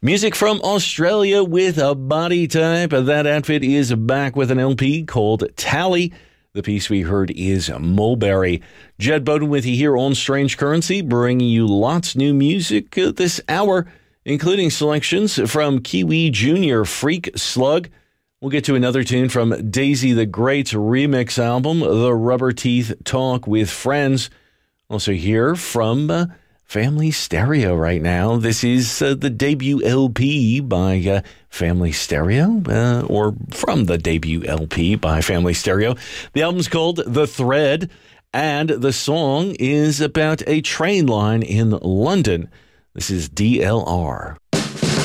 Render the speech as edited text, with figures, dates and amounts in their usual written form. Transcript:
Music from Australia with a body type. That outfit is back with an LP called Tally. The piece we heard is Mulberry. Jed Bowden with you here on Strange Currency, bringing you lots new music this hour, including selections from Kiwi Jr. Freak Slug. We'll get to another tune from Daisy the Great's remix album, The Rubber Teeth Talk with Friends. Also hear from Family Stereo right now. This is the debut LP by Family Stereo, or from the debut LP by Family Stereo. The album's called The Thread, and the song is about a train line in London. This is DLR.